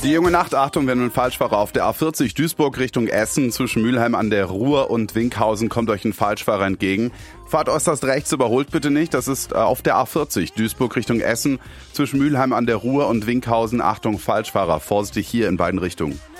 Die junge Nacht, Achtung, wenn ein Falschfahrer auf der A40 Duisburg Richtung Essen zwischen Mülheim an der Ruhr und Winkhausen kommt euch ein Falschfahrer entgegen. Fahrt äußerst rechts, überholt bitte nicht. Das ist auf der A40 Duisburg Richtung Essen zwischen Mülheim an der Ruhr und Winkhausen. Achtung, Falschfahrer, vorsichtig hier in beiden Richtungen.